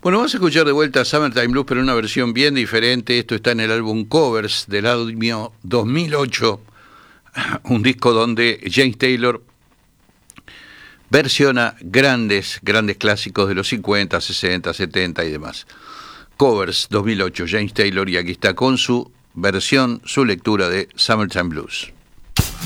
Bueno, vamos a escuchar de vuelta Summertime Blues, pero en una versión bien diferente. Esto está en el álbum Covers del año 2008, un disco donde James Taylor versiona grandes clásicos de los 50, 60, 70 y demás. Covers 2008, James Taylor, y aquí está con su versión, su lectura de Summertime Blues.